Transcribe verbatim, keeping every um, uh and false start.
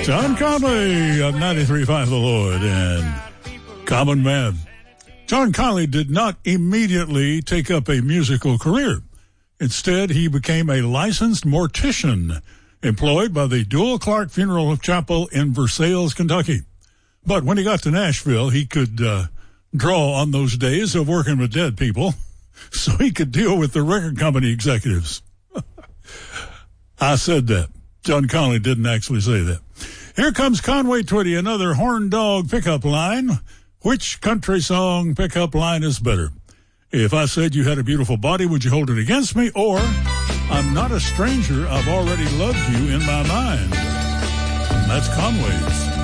John Conley of ninety-three point five The Lord and Common Man. John Conley did not immediately take up a musical career. Instead, he became a licensed mortician employed by the Dual Clark Funeral Chapel in Versailles, Kentucky. But when he got to Nashville, he could uh, draw on those days of working with dead people, so he could deal with the record company executives. I said that. John Conley didn't actually say that. Here comes Conway Twitty, another horn dog pickup line. Which country song pickup line is better? If I said you had a beautiful body, would you hold it against me? Or I'm not a stranger, I've already loved you in my mind. That's Conway's.